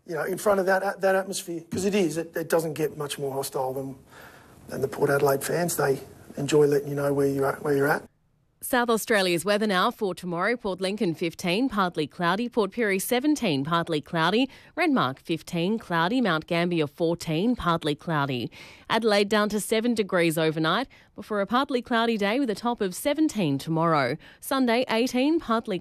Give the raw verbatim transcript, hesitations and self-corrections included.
you know, in front of that that atmosphere, because it is. It, it doesn't get much more hostile than than the Port Adelaide fans. They enjoy letting you know where you're at, where you're at. South Australia's weather now for tomorrow. Port Lincoln fifteen, partly cloudy. Port Pirie seventeen, partly cloudy. Renmark fifteen, cloudy. Mount Gambier fourteen, partly cloudy. Adelaide down to seven degrees overnight before a partly cloudy day with a top of seventeen tomorrow. Sunday eighteen, partly